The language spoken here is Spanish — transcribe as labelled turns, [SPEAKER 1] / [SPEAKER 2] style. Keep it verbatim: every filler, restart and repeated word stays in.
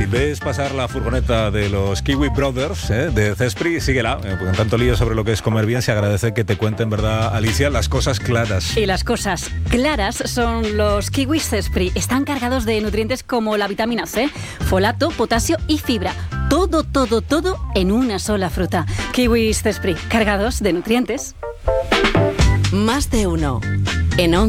[SPEAKER 1] ves pasar la furgoneta de los Kiwi Brothers, ¿eh? de Cespri, síguela, eh, porque en tanto lío sobre lo que es comer bien, se agradece que te cuenten, ¿verdad, Alicia? Las cosas claras.
[SPEAKER 2] Y las cosas claras son los kiwis Cespri. Están cargados de nutrientes como la vitamina C, folato, potasio y fibra. Todo, todo, todo en una sola fruta. Kiwis Cespri, cargados de nutrientes.
[SPEAKER 3] Más de uno. En